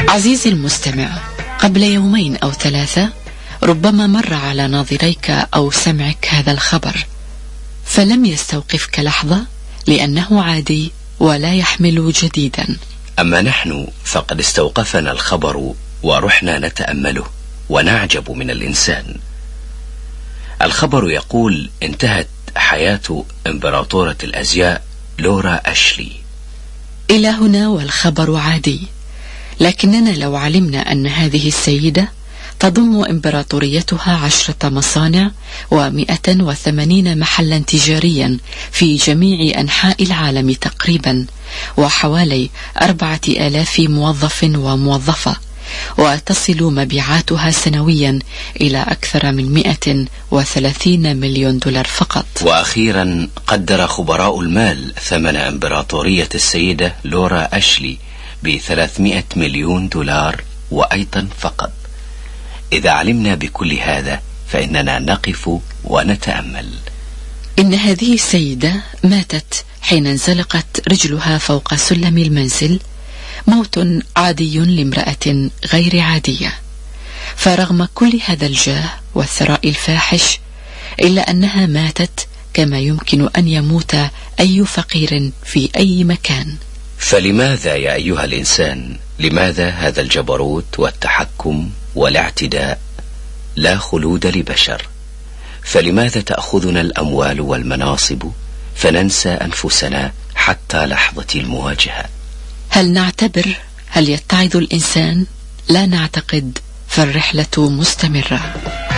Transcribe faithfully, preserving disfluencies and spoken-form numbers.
عزيزي المستمع، قبل يومين أو ثلاثة ربما مر على ناظريك أو سمعك هذا الخبر، فلم يستوقفك لحظة لأنه عادي ولا يحمل جديدا. أما نحن فقد استوقفنا الخبر ورحنا نتأمله ونعجب من الإنسان. الخبر يقول: انتهت حياة إمبراطورة الأزياء لورا أشلي. إلى هنا والخبر عادي، لكننا لو علمنا أن هذه السيدة تضم إمبراطوريتها عشرة مصانع ومئة وثمانين محلا تجاريا في جميع أنحاء العالم تقريبا، وحوالي أربعة آلاف موظف وموظفة، وتصل مبيعاتها سنويا إلى أكثر من مئة وثلاثين مليون دولار فقط. وأخيرا قدر خبراء المال ثمن إمبراطورية السيدة لورا أشلي بثلاثمائة مليون دولار وأيضا فقط. إذا علمنا بكل هذا فإننا نقف ونتأمل. إن هذه السيدة ماتت حين انزلقت رجلها فوق سلم المنزل، موت عادي لامرأة غير عادية. فرغم كل هذا الجاه والثراء الفاحش إلا أنها ماتت كما يمكن أن يموت أي فقير في أي مكان. فلماذا يا أيها الإنسان، لماذا هذا الجبروت والتحكم والاعتداء؟ لا خلود لبشر. فلماذا تأخذنا الأموال والمناصب فننسى أنفسنا حتى لحظة المواجهة؟ هل نعتبر؟ هل يتعظ الإنسان؟ لا نعتقد، فالرحلة مستمرة.